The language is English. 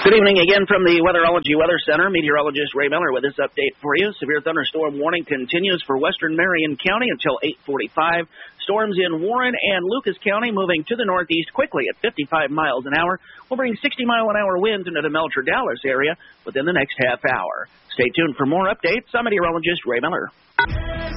Good evening again from the Weatherology Weather Center. Meteorologist Ray Miller with this update for you. Severe thunderstorm warning continues for western Marion County until 8:45. Storms in Warren and Lucas County moving to the northeast quickly at 55 miles an hour will bring 60-mile-an-hour winds into the Melcher Dallas area within the next half hour. Stay tuned for more updates. I'm meteorologist Ray Miller.